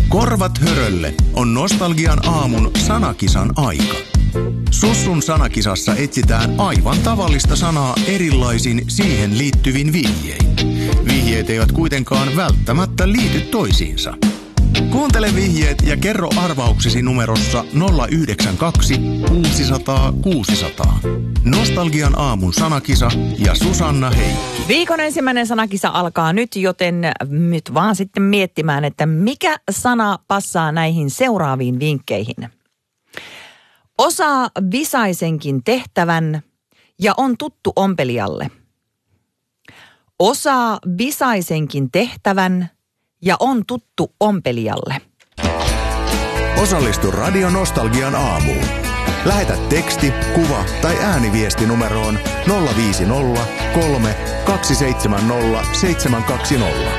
Korvat hörölle on Nostalgian aamun sanakisan aika. Sussun sanakisassa etsitään aivan tavallista sanaa erilaisin siihen liittyvin vihjein. Vihjeet eivät kuitenkaan välttämättä liity toisiinsa. Kuuntele vihjeet ja kerro arvauksesi numerossa 092 600 600. Nostalgian aamun sanakisa ja Susanna Heikki. Viikon ensimmäinen sanakisa alkaa nyt, joten nyt vaan sitten miettimään, että mikä sana passaa näihin seuraaviin vinkkeihin. Osaa visaisenkin tehtävän ja on tuttu ompelijalle. Osaa visaisenkin tehtävän ja on tuttu ompelijalle. Osallistu Radio Nostalgian aamuun. Lähetä teksti, kuva tai ääniviesti numeroon 050 3 270 720.